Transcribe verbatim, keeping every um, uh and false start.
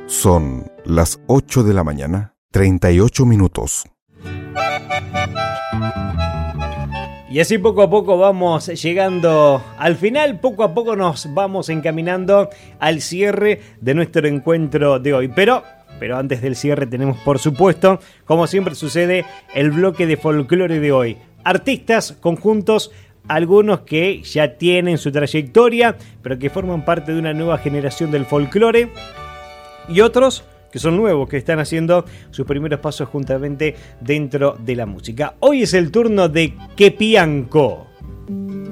Son las ocho de la mañana, treinta y ocho minutos. Y así poco a poco vamos llegando al final, poco a poco nos vamos encaminando al cierre de nuestro encuentro de hoy. Pero, pero antes del cierre tenemos, por supuesto, como siempre sucede, el bloque de folclore de hoy. Artistas, conjuntos, algunos que ya tienen su trayectoria, pero que forman parte de una nueva generación del folclore, y otros que son nuevos, que están haciendo sus primeros pasos juntamente dentro de la música. Hoy es el turno de Quepianco.